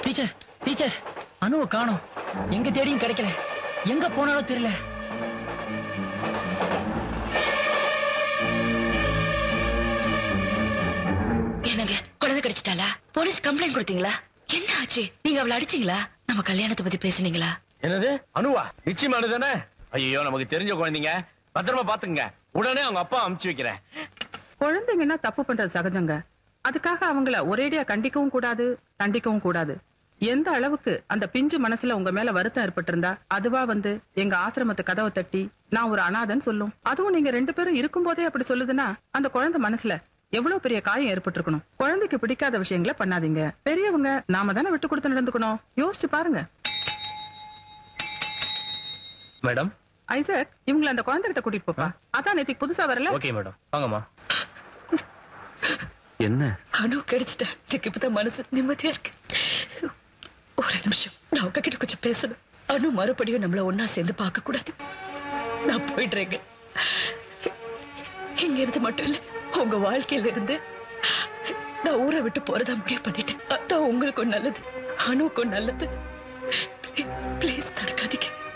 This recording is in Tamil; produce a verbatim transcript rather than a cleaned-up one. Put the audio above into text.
டீச்சர் டீச்சர் அனுவை காணோம். எங்க தேடியும் கிடைக்கல. எங்க போனாலும் தெரியல. என்னங்க குழந்தை கிடைச்சிட்டாளா? போலீஸ் கம்ப்ளைண்ட் கொடுத்தீங்களா? என்ன ஆச்சு? நீங்க அவளை அடிச்சீங்களா? நம்ம கல்யாணத்தை பத்தி பேசுனீங்களா? என்னது அனுவா? நிச்சயமானதானே? ஐயோ நமக்கு தெரிஞ்ச குழந்தைங்க, பத்திரமா பாத்துங்க. உடனே அவங்க அப்பா அமுச்சு வைக்கிறேன். குழந்தைங்கன்னா தப்பு பண்றது சகஜங்க. அதுக்காக அவங்கள ஒரேடியா கண்டிக்கவும் கூடாது, தண்டிக்கவும் கூடாது. எந்த அளவுக்கு அந்த பிஞ்சு மனசுல உங்க மேல வருத்தம் ஏற்பட்டிருந்தா அதுவா வந்து எங்க ஆசிரமத்து கதவை தட்டி நான் ஒரு அனாதன் சொல்லும். அதுவும் நீங்க ரெண்டு பேரும் இருக்கும் போதே அப்படி சொல்லுதுன்னா அந்த குழந்தை மனசுல எவ்வளவு பெரிய காயம் ஏற்பட்டிருக்கணும். குழந்தைக்கு பிடிக்காத விஷயங்களை பண்ணாதீங்க. பெரியவங்க நாம தானே விட்டு கொடுத்து நடந்துக்கணும். யோசிச்சு பாருங்க. மேடம் ஐசக், இவங்களை அந்த குழந்தை கிட்ட கூட்டிட்டு போப்பா. அதான் நேத்திக்கு புதுசா வரல. ஓகே மேடம், வாங்கம்மா. என்ன அனு கிடைச்சிட்டா. எனக்கு இப்பதான் மனசு நிம்மதியா இருக்கு. ஒரு நிமிஷம் நான் உங்க கிட்ட கொஞ்சம் பேசணும். அனு மறுபடியும் நம்மள ஒன்னா சேர்ந்து பார்க்க கூடாது. நான் போயிடுறேங்க. இங்க இருந்து மட்டும் இல்ல, உங்க வாழ்க்கையில இருந்து நான் ஊரை விட்டு போறதா முடிவு பண்ணிட்டேன். அதான் உங்களுக்கும் நல்லது, அனுவுக்கும் நல்லது. பிளீஸ் நடக்காதீங்க.